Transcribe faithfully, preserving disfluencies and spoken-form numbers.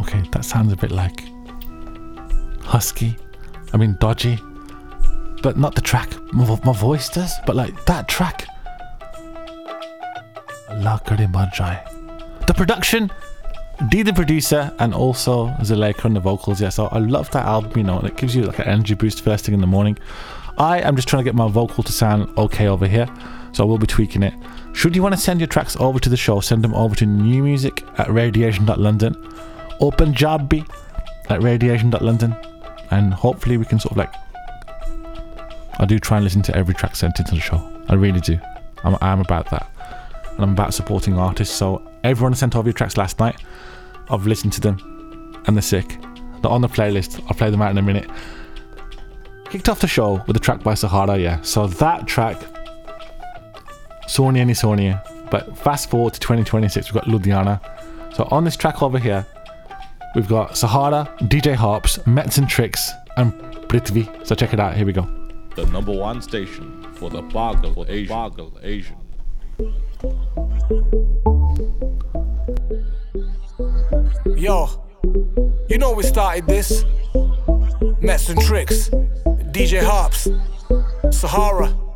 Okay, that sounds a bit like husky. I mean dodgy. But not the track. My, my voice does. But like that track. Allah kare mar jaye. The production, D the producer, and also Zuleika on the vocals. Yeah, so I love that album, you know, and it gives you like an energy boost first thing in the morning. I am just trying to get my vocal to sound okay over here, so I will be tweaking it. Should you want to send your tracks over to the show, send them over to new music at radiation dot london or Punjabi at radiation dot london, and hopefully we can sort of like, I do try and listen to every track sent into the show. I really do. I'm, I'm about that. And I'm about supporting artists. So everyone sent over your tracks last night. I've listened to them and they're sick. They're on the playlist. I'll play them out in a minute. Kicked off the show with a track by Sahara, yeah. So that track, Sonia ni Sonia. But fast forward to twenty twenty-six, we've got Ludhiana. So on this track over here, we've got Sahara, D J Harps, Mets and Tricks, and Prithvi. So check it out. Here we go. The number one station for the Pagal Asian. Pagal Asian. Yo, you know we started this. Mets and Tricks, D J Harps, Sahara.